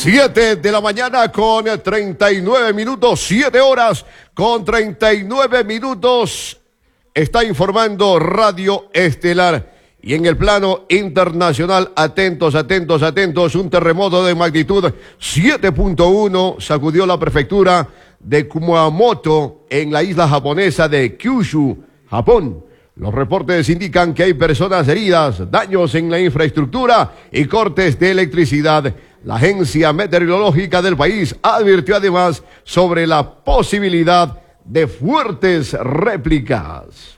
7 de la mañana con 39 minutos, 7 horas con 39 minutos. Está informando Radio Estelar. Y en el plano internacional, atentos, un terremoto de magnitud 7.1 sacudió la prefectura de Kumamoto en la isla japonesa de Kyushu, Japón. Los reportes indican que hay personas heridas, daños en la infraestructura y cortes de electricidad. La agencia meteorológica del país advirtió además sobre la posibilidad de fuertes réplicas.